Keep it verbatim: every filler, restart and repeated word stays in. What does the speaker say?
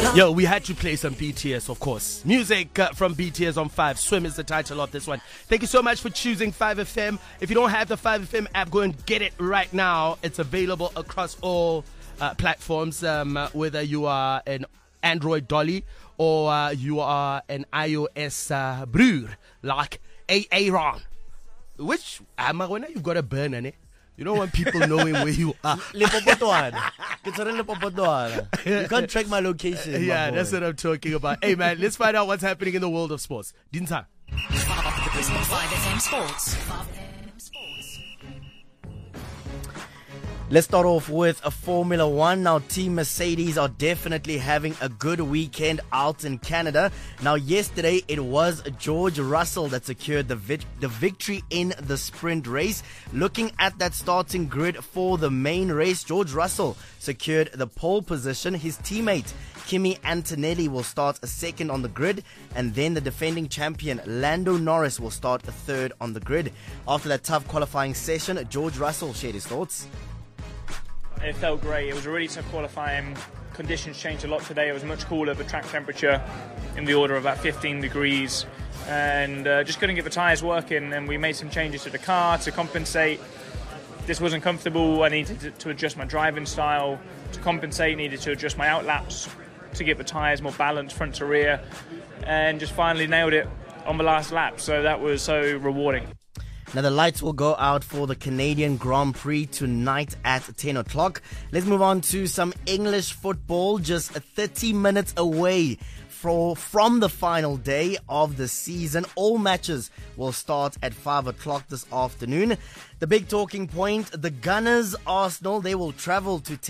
Yo, we had to play some B T S, of course. Music uh, from B T S on five. Swim is the title of this one. Thank you so much for choosing five F M. If you don't have the five F M app, go and get it right now. It's available across all uh, platforms, um, uh, whether you are an Android dolly or uh, you are an iOS uh, broer, like Aaron. Which, Amagona, you've got to burn on it. You don't want people knowing where you are. You can't track my location. Yeah, my that's what I'm talking about. Hey, man, let's find out what's happening in the world of sports. Dinta. five F M Sports. Let's start off with a Formula One. Now, Team Mercedes are definitely having a good weekend out in Canada. Now, yesterday it was George Russell that secured the vic- the victory in the sprint race. Looking at that starting grid for the main race, George Russell secured the pole position. His teammate Kimi Antonelli will start a second on the grid, and then the defending champion Lando Norris will start a third on the grid. After that tough qualifying session, George Russell shared his thoughts. It felt great. It was a really tough qualifying. Conditions changed a lot today. It was much cooler, but track temperature in the order of about fifteen degrees. And uh, just couldn't get the tyres working, and we made some changes to the car to compensate. This wasn't comfortable. I needed to, to adjust my driving style to compensate, needed to adjust my outlaps to get the tyres more balanced front to rear, and just finally nailed it on the last lap. So that was so rewarding. Now, the lights will go out for the Canadian Grand Prix tonight at ten o'clock. Let's move on to some English football. Just thirty minutes away for, from the final day of the season. All matches will start at five o'clock this afternoon. The big talking point, the Gunners Arsenal, they will travel to